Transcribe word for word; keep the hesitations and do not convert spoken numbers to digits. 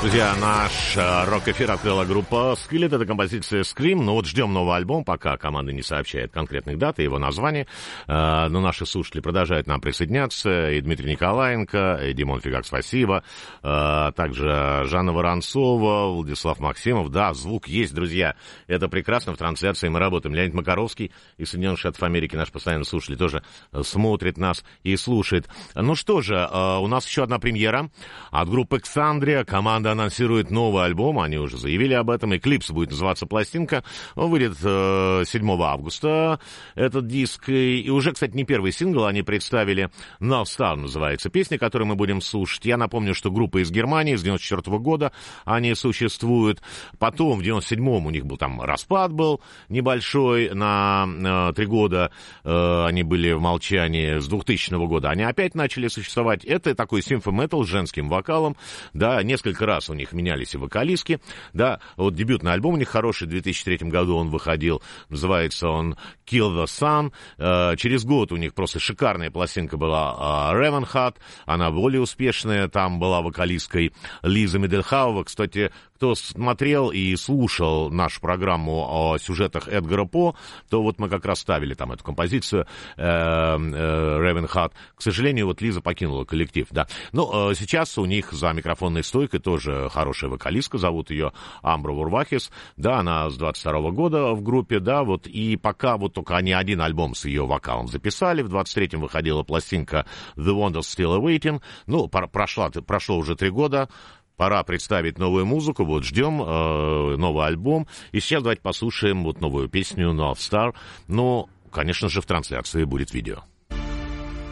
Друзья, наш э, рок-эфир открыла группа Skillet. Это композиция Scream. Но вот ждем новый альбом, пока команда не сообщает конкретных дат и его названия. Э, но наши слушатели продолжают нам присоединяться. И Дмитрий Николаенко, и Димон Фигак, спасибо. Э, также Жанна Воронцова, Владислав Максимов. Да, звук есть, друзья. Это прекрасно. В трансляции мы работаем. Леонид Макаровский из Соединенных Штатов Америки, наш постоянный слушатель, тоже смотрит нас и слушает. Ну что же, э, у нас еще одна премьера от группы Xandria. Команда анонсирует новый альбом, они уже заявили об этом, и клипс будет называться «Пластинка». Он выйдет э, седьмого августа, этот диск. И, и уже, кстати, не первый сингл они представили. «Now Star» называется песня, которую мы будем слушать. Я напомню, что группа из Германии, с девяносто четвёртого года они существуют. Потом, в девяносто седьмом у них был там распад был небольшой на э, три года. Э, они были в молчании. С двухтысячного года они опять начали существовать. Это такой симфо-метал с женским вокалом. Да, несколько раз у них менялись и вокалистки, да, вот дебютный альбом у них хороший, в две тысячи третьем году он выходил, называется он Kill the Sun, э, через год у них просто шикарная пластинка была э, Ravenheart, она более успешная, там была вокалисткой Лиза Медельхаува, кстати, кто смотрел и слушал нашу программу о сюжетах Эдгара По, то вот мы как раз ставили там эту композицию э, э, Ravenheart. К сожалению, вот Лиза покинула коллектив, да. Но э, сейчас у них за микрофонной стойкой тоже хорошая вокалистка, зовут ее Амбра Вурвахис, да, она с двадцать второго года в группе, да, вот, и пока вот только они один альбом с ее вокалом записали, в двадцать третьем выходила пластинка The Wonders Still Awaiting, ну, прошла, прошло уже три года, пора представить новую музыку, вот ждем э, новый альбом, и сейчас давайте послушаем вот новую песню North Star, но, конечно же, в трансляции будет видео.